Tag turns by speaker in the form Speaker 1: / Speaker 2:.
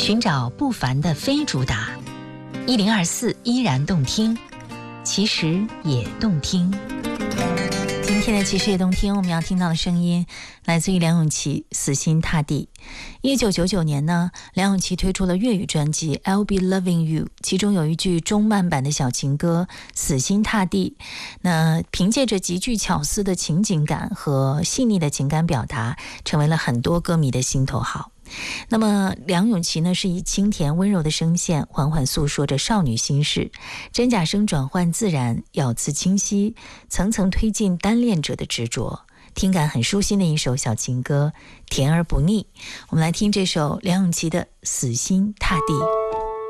Speaker 1: 寻找不凡的非主打，1024依然动听，其实也动听。今天的其实也动听，我们要听到的声音来自于梁咏琪《死心塌地》。1999年呢，梁咏琪推出了粤语专辑《I'll Be Loving You》，其中有一句中慢版的小情歌《死心塌地》，那凭借着极具巧思的情景感和细腻的情感表达，成为了很多歌迷的心头好。那么梁咏琪呢，是以清甜温柔的声线缓缓诉说着少女心事，真假声转换自然，咬字清晰，层层推进单恋者的执着，听感很舒心的一首小情歌，甜而不腻。我们来听这首梁咏琪的《死心塌地》。